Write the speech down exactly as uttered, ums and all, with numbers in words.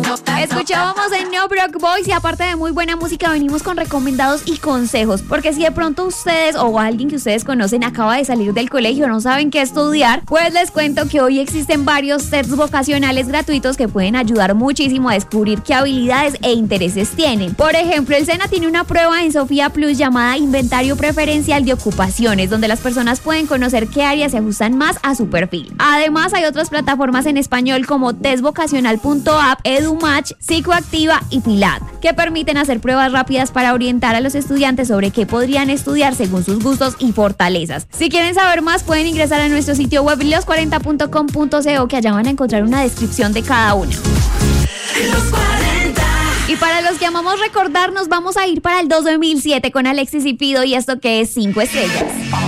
Escuchábamos en No Broke Boys y aparte de muy buena música venimos con recomendados y consejos, porque si de pronto ustedes o alguien que ustedes conocen acaba de salir del colegio, no saben qué estudiar, pues les cuento que hoy existen varios tests vocacionales gratuitos que pueden ayudar muchísimo a descubrir qué habilidades e intereses tienen. Por ejemplo, el SENA tiene una prueba en Sofía Plus llamada Inventario Preferencial de Ocupaciones, donde las personas pueden conocer qué áreas se ajustan más a su perfil. Además, hay otras plataformas en español como test vocacional punto app, EduMatch, Psicoactiva y Pilat, que permiten hacer pruebas rápidas para orientar a los estudiantes sobre qué podrían estudiar según sus gustos y fortalezas. Si quieren saber más, pueden ingresar a nuestro sitio web los cuarenta punto com punto co, que allá van a encontrar una descripción de cada uno. Los cuarenta. Y para los que amamos recordar, nos vamos a ir para el dos mil siete con Alexis y Pido y esto que es cinco estrellas.